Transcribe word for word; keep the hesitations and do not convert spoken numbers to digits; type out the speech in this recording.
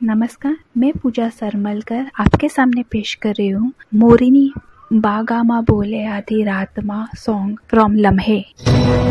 नमस्कार, मैं पूजा सरमलकर आपके सामने पेश कर रही हूँ मोरिनी बागामा बोले आधी रात मा सॉन्ग फ्रॉम लम्हे।